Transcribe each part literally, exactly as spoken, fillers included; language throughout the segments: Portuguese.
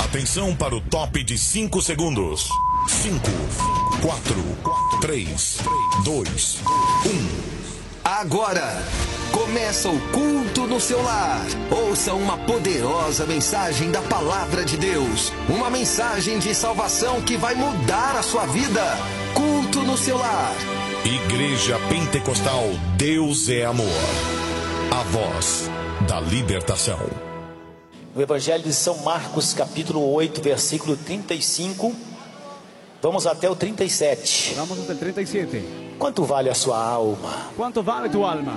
Atenção para o top de cinco segundos. cinco, quatro, três, dois, um. Agora, começa o culto no seu lar. Ouça uma poderosa mensagem da Palavra de Deus. Uma mensagem de salvação que vai mudar a sua vida. Culto no seu lar. Igreja Pentecostal Deus é Amor. A voz da libertação. O Evangelho de São Marcos, capítulo oito, versículo trinta e cinco. Vamos até o trinta e sete. Vamos até o trinta e sete. Quanto vale a sua alma? Quanto vale tu alma?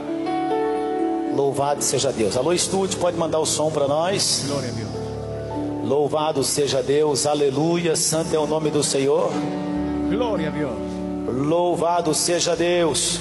Louvado seja Deus. Alô, estúdio, pode mandar o som para nós? Glória a Deus. Louvado seja Deus, aleluia, santo é o nome do Senhor. Glória a Deus. Louvado seja Deus.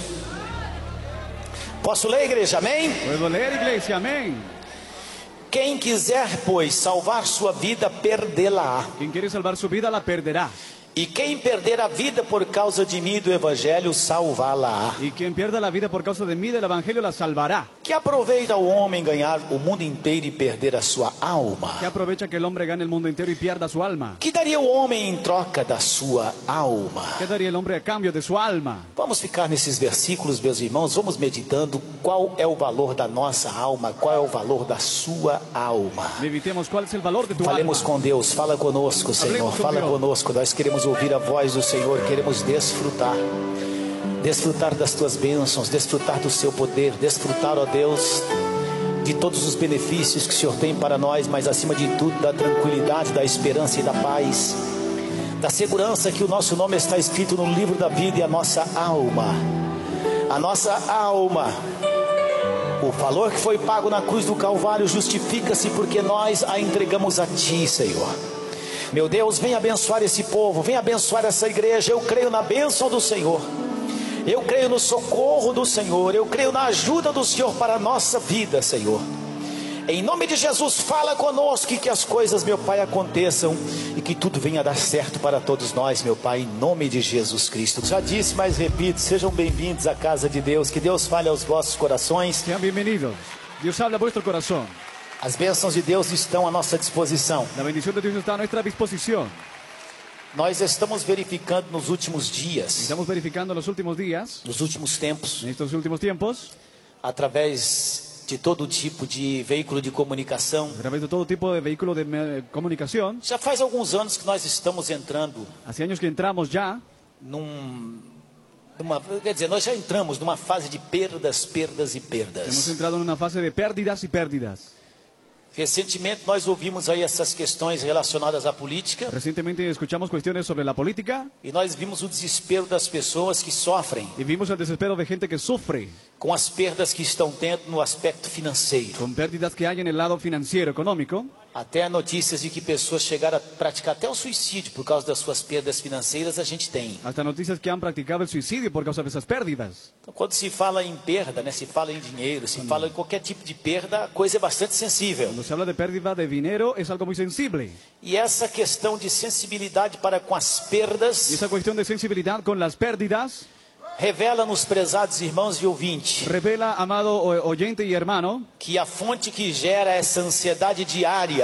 Posso ler, igreja? Amém? Puedo ler, igreja? Amém. Quem quiser, pois, salvar sua vida, perdê-la. Quem quer salvar sua vida, la perderá. E quem perder a vida por causa de mim e do Evangelho, salvá-la. E quem perda a vida por causa de mim e do Evangelho, la salvará. Que aproveita o homem ganhar o mundo inteiro e perder a sua alma? Que aprovecha que o homem ganhe o mundo inteiro e pierda sua alma? Que daria o homem em troca da sua alma? Que daria o homem a cambio de sua alma? Vamos ficar nesses versículos, meus irmãos, vamos meditando qual é o valor da nossa alma, qual é o valor da sua alma. Meditemos qual é o valor de tu Falemos alma. com Deus, fala conosco, Senhor, fala conosco, nós queremos ouvir a voz do Senhor, queremos desfrutar, desfrutar das tuas bênçãos, desfrutar do seu poder, desfrutar, ó Deus, de todos os benefícios que o Senhor tem para nós, mas acima de tudo da tranquilidade, da esperança e da paz, da segurança que o nosso nome está escrito no livro da vida e a nossa alma, a nossa alma, o valor que foi pago na cruz do Calvário justifica-se porque nós a entregamos a Ti, Senhor. Meu Deus, vem abençoar esse povo, vem abençoar essa igreja. Eu creio na bênção do Senhor, eu creio no socorro do Senhor, eu creio na ajuda do Senhor para a nossa vida, Senhor. Em nome de Jesus, fala conosco e que as coisas, meu Pai, aconteçam e que tudo venha a dar certo para todos nós, meu Pai, em nome de Jesus Cristo. Já disse, mas repito, sejam bem-vindos à casa de Deus, que Deus fale aos vossos corações. Sejam bem-vindos, Deus habla a vuestro coração. As bênçãos de Deus estão à nossa disposição. A bendição de Deus está a nossa disposição. Nós estamos verificando nos últimos dias, Estamos verificando nos últimos dias, nos últimos tempos, nestes últimos tempos, através de todo tipo de veículo de comunicação. através de todo tipo de veículo de comunicação. Já faz alguns anos que nós estamos entrando Há anos que entramos já, num, numa, quer dizer, nós já entramos numa fase de perdas, perdas e hemos perdas. entrado numa fase de pérdidas e pérdidas. Recentemente nós ouvimos aí essas questões relacionadas à política Recientemente escuchamos cuestiones sobre la política e nós vimos o desespero das pessoas que sofrem y vimos el desespero de gente que sufre com as perdas que estão tendo no aspecto financeiro. con pérdidas que hay en el lado financiero, económico. Até notícias de que pessoas chegaram a praticar até o suicídio por causa das suas perdas financeiras, a gente tem. Hasta noticias que han practicado el suicidio por causa de esas pérdidas. Então, quando se fala em perda, né, se fala em dinheiro, se fala em qualquer tipo de perda, a coisa é bastante sensível. Cuando se habla de pérdida de dinero es algo muy sensible. E essa questão de sensibilidade para com as Y perdas esa cuestión de sensibilidad con las pérdidas revela-nos, prezados irmãos e ouvintes, revela, amado oyente y hermano, que a fonte que gera essa ansiedade diária